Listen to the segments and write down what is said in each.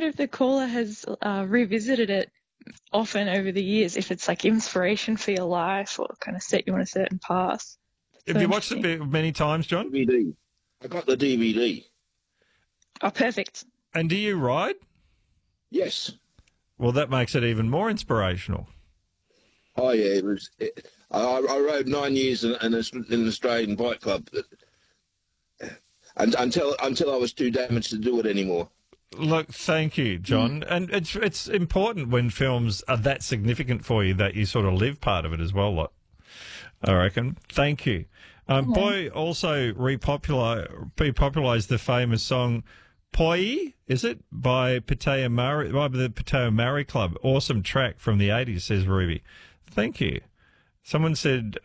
wonder if the caller has revisited it often over the years, if it's like inspiration for your life or kind of set you on a certain path. Have you watched it many times, John? DVD. I got the DVD. Oh, perfect. And do you ride? Yes. Well, that makes it even more inspirational. Oh yeah, I rode 9 years in an Australian bike club, and until I was too damaged to do it anymore. Look, thank you, John. And it's important when films are that significant for you that you sort of live part of it as well, like, I reckon. Thank you. Boy also repopularised the famous song Poi, is it? By Pateo Murray, by the Pateo Murray Club. Awesome track from the 80s, says Ruby. Thank you. Someone said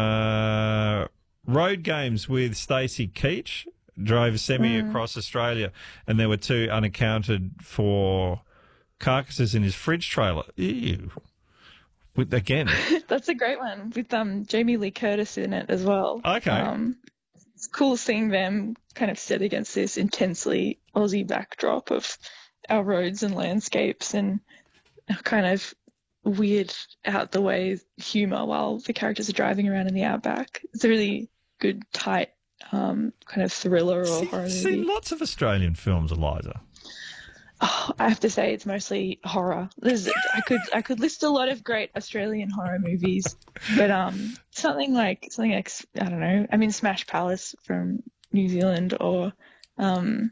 road games with Stacey Keach. Drove a semi across Australia, and there were 2 unaccounted for carcasses in his fridge trailer. Ew. Again. That's a great one with Jamie Lee Curtis in it as well. Okay. It's cool seeing them kind of set against this intensely Aussie backdrop of our roads and landscapes and kind of weird out the way humour while the characters are driving around in the outback. It's a really good, tight kind of thriller or horror movie. Seen lots of Australian films, Eliza. Oh, I have to say it's mostly horror. I could list a lot of great Australian horror movies, but something like I don't know. I mean, Smash Palace from New Zealand, or I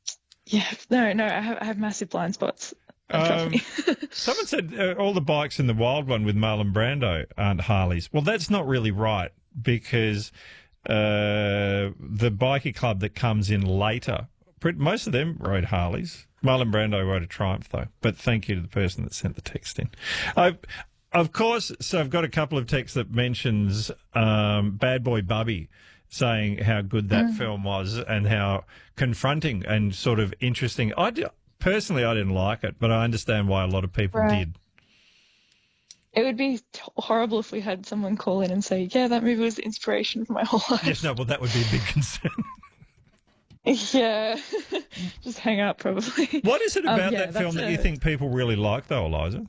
have massive blind spots. Someone said all the bikes in the Wild One with Marlon Brando aren't Harleys. Well, that's not really right, because the bikie club that comes in later, most of them rode Harleys. Marlon Brando rode a Triumph, though. But thank you to the person that sent the text in. Of course, so I've got a couple of texts that mentions Bad Boy Bubby, saying how good that film was and how confronting and sort of interesting. Personally, I didn't like it, but I understand why a lot of people did. It would be horrible if we had someone call in and say, yeah, that movie was the inspiration for my whole life. Yes, no, well, that would be a big concern. Yeah, just hang up probably. What is it about that film that you think people really like, though, Eliza?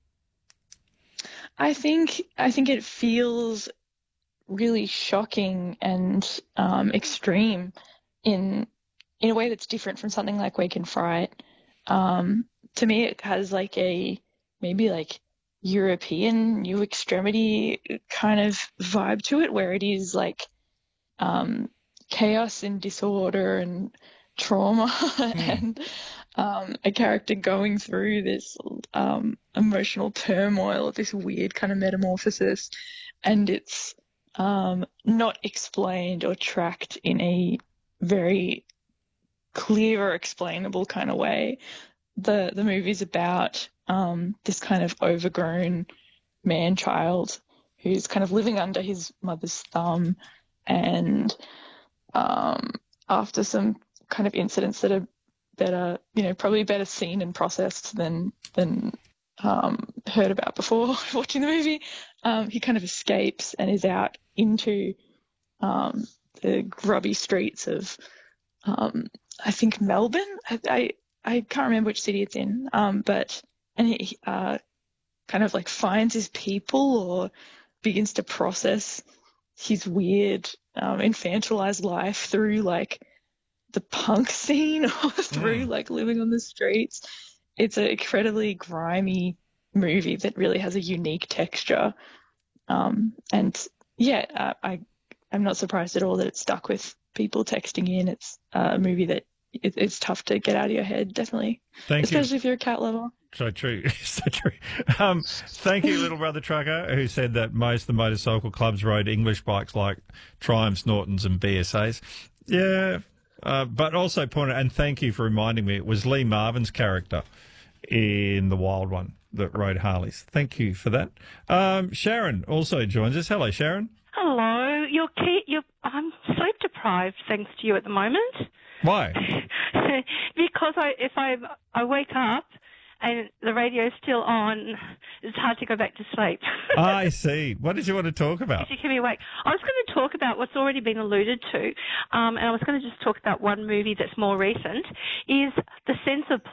I think it feels really shocking and extreme in a way that's different from something like Wake and Fright. To me, it has like maybe European New Extremity kind of vibe to it, where it is like chaos and disorder and trauma and a character going through this emotional turmoil, this weird kind of metamorphosis, and it's not explained or tracked in a very clear or explainable kind of way. The movie's about this kind of overgrown man-child who's kind of living under his mother's thumb, and after some kind of incidents that are better, probably better seen and processed than heard about before watching the movie, he kind of escapes and is out into the grubby streets of I think Melbourne. I can't remember which city it's in, and he kind of like finds his people or begins to process his weird infantilized life through like the punk scene or through like living on the streets. It's an incredibly grimy movie that really has a unique texture. And yeah, I'm not surprised at all that it's stuck with people texting in. It's a movie that it's tough to get out of your head, definitely. Especially if you're a cat lover. So true. So true. Thank you, Little Brother Trucker, who said that most of the motorcycle clubs rode English bikes like Triumphs, Nortons and BSAs. Yeah, but also pointed, and thank you for reminding me, it was Lee Marvin's character in The Wild One that rode Harleys. Thank you for that. Sharon also joins us. Hello, Sharon. Hello. I'm sleep deprived thanks to you at the moment. Why? Because if I wake up and the radio's still on, it's hard to go back to sleep. I see. What did you want to talk about? You keep me awake. I was going to talk about what's already been alluded to, and I was going to just talk about one movie that's more recent, is the sense of